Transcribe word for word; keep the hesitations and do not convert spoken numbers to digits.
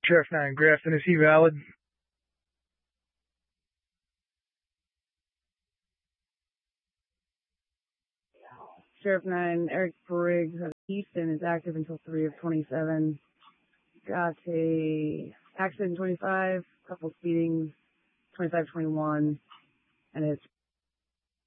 Sheriff nine, Grafton, is he valid? Sheriff nine, Eric Briggs of Easton is active until three of twenty-seven. Got a accident twenty-five, couple speedings, twenty-five twenty-one, and it's